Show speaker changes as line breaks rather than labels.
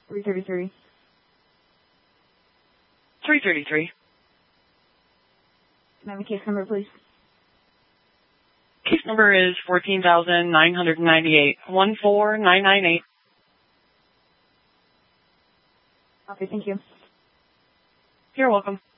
333.
333.
Can I have a case number, please?
Case number is 14,998. 14998.
Okay, thank you.
You're welcome.